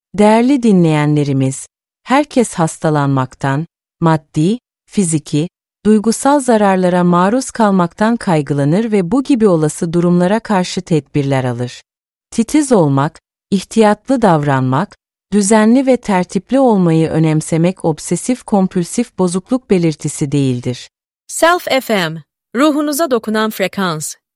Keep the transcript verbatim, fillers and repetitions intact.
Değerli dinleyenlerimiz, herkes hastalanmaktan, maddi, fiziki, duygusal zararlara maruz kalmaktan kaygılanır ve bu gibi olası durumlara karşı tedbirler alır. Titiz olmak, ihtiyatlı davranmak, düzenli ve tertipli olmayı önemsemek obsesif-kompulsif bozukluk belirtisi değildir. Self F M, ruhunuza dokunan frekans.